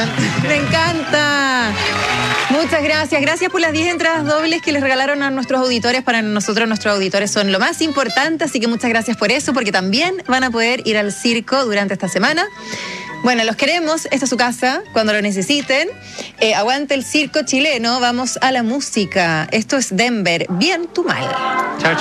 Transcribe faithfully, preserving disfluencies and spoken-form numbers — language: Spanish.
Me encanta. Muchas gracias. Gracias por las diez entradas dobles que les regalaron a nuestros auditores. Para nosotros, nuestros auditores son lo más importante, así que muchas gracias por eso, porque también van a poder ir al circo durante esta semana. Bueno, los queremos. Esta es su casa cuando lo necesiten. Eh, aguante el circo chileno. Vamos a la música. Esto es Denver. Bien, tú mal. Chao.